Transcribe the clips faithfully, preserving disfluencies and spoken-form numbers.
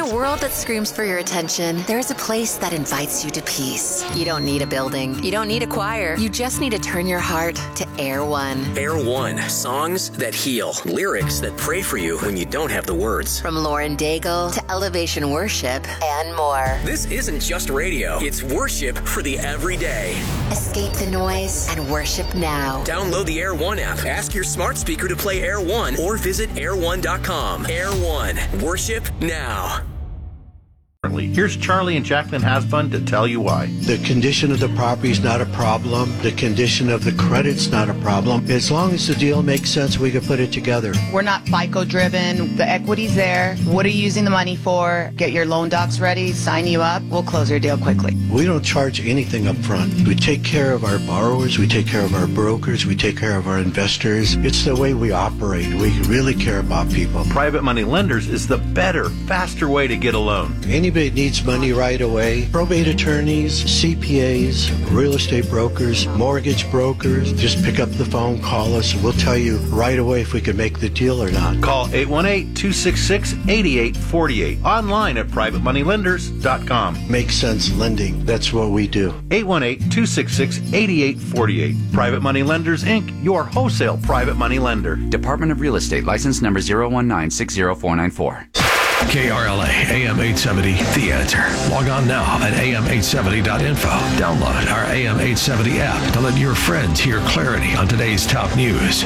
a world that screams for your attention, there's a place that invites you to peace. You don't need a building. You don't need a choir. You just need to turn your heart to Air One. Air One. Songs that heal. Lyrics that pray for you when you don't have the words. From Lauren Daigle to Elevation Worship and more. This isn't just radio. It's worship for the everyday. Escape the noise and worship now. Download the Air One app. Ask your smart speaker to play Air One or visit air one dot com. Air One. Worship now. Here's Charlie and Jacqueline Hasbun to tell you why. The condition of the property is not a problem. The condition of the credit's not a problem. As long as the deal makes sense, we can put it together. We're not FICO driven. The equity's there. What are you using the money for? Get your loan docs ready, sign you up. We'll close your deal quickly. We don't charge anything up front. We take care of our borrowers. We take care of our brokers. We take care of our investors. It's the way we operate. We really care about people. Private Money Lenders is the better, faster way to get a loan. Anybody needs money right away. Probate attorneys, C P As, real estate brokers, mortgage brokers. Just pick up the phone, call us, and we'll tell you right away if we can make the deal or not. Call eight one eight, two six six, eight eight four eight. Online at private money lenders dot com. Make sense lending. That's what we do. eight one eight, two six six, eight eight four eight. Private Money Lenders, Incorporated, your wholesale private money lender. Department of Real Estate, license number zero one nine six zero four nine four. K R L A, A M eight seventy, The Answer. Log on now at A M eight seventy dot info. Download our A M eight seventy app to let your friends hear clarity on today's top news.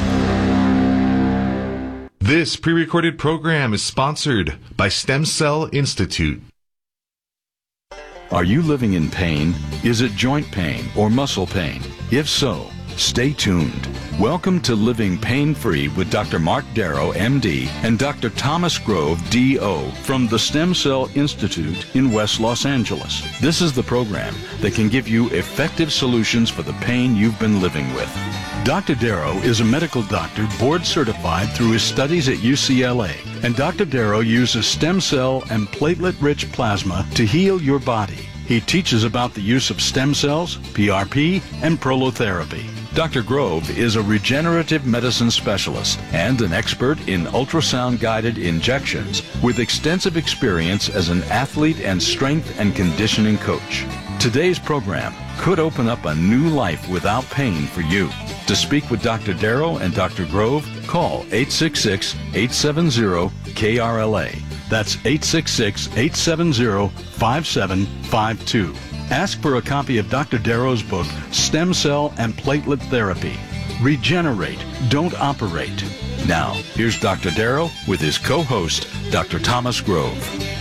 This pre-recorded program is sponsored by Stem Cell Institute. Are you living in pain? Is it joint pain or muscle pain? If so, stay tuned. Welcome to Living Pain-Free with Doctor Mark Darrow, M D, and Doctor Thomas Grove, D O, from the Stem Cell Institute in West Los Angeles. This is the program that can give you effective solutions for the pain you've been living with. Doctor Darrow is a medical doctor board certified through his studies at U C L A, and Doctor Darrow uses stem cell and platelet-rich plasma to heal your body. He teaches about the use of stem cells, P R P, and prolotherapy. Doctor Grove is a regenerative medicine specialist and an expert in ultrasound-guided injections with extensive experience as an athlete and strength and conditioning coach. Today's program could open up a new life without pain for you. To speak with Doctor Darrow and Doctor Grove, call eight six six, eight seven zero, K R L A. That's eight six six, eight seven zero, five seven five two. Ask for a copy of Doctor Darrow's book, Stem Cell and Platelet Therapy. Regenerate, don't operate. Now, here's Doctor Darrow with his co-host, Doctor Thomas Grove.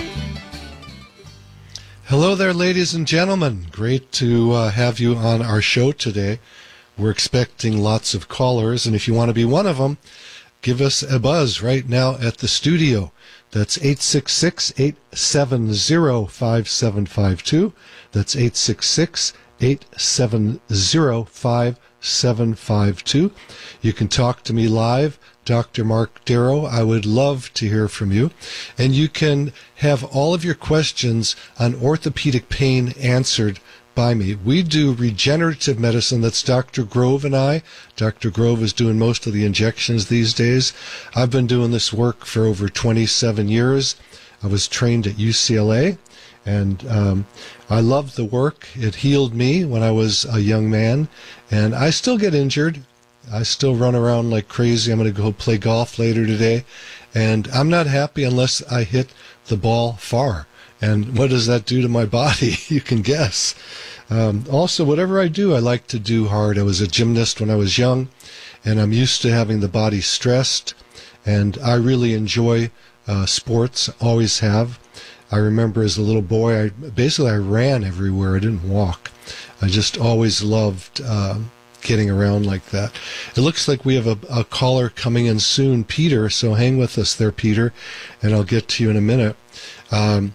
Hello there, ladies and gentlemen. Great to uh, have you on our show today. We're expecting lots of callers, and if you want to be one of them, give us a buzz right now at the studio. That's eight six six, eight seven zero, five seven five two. That's eight six six, eight seven zero, five seven five two. You can talk to me live, Doctor Mark Darrow. I would love to hear from you. And you can have all of your questions on orthopedic pain answered by me. We do regenerative medicine. That's Doctor Grove and I. Doctor Grove is doing most of the injections these days. I've been doing this work for over twenty-seven years. I was trained at U C L A, and um, I loved the work. It healed me when I was a young man, and I still get injured. I still run around like crazy. I'm going to go play golf later today, and I'm not happy unless I hit the ball far. And what does that do to my body? You can guess. Um, also, whatever I do, I like to do hard. I was a gymnast when I was young, and I'm used to having the body stressed, and I really enjoy uh, sports, always have. I remember as a little boy, I basically I ran everywhere. I didn't walk. I just always loved uh, getting around like that. It looks like we have a, a caller coming in soon, Peter, so hang with us there, Peter, and I'll get to you in a minute. Um,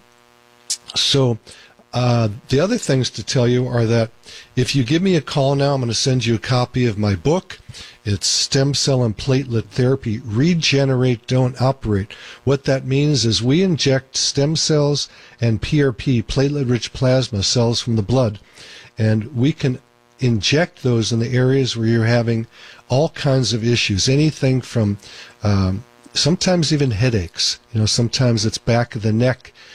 So uh, the other things to tell you are that if you give me a call now, I'm going to send you a copy of my book. It's Stem Cell and Platelet Therapy, Regenerate, Don't Operate. What that means is we inject stem cells and P R P, platelet-rich plasma cells from the blood, and we can inject those in the areas where you're having all kinds of issues, anything from um, sometimes even headaches. You know, sometimes it's back of the neck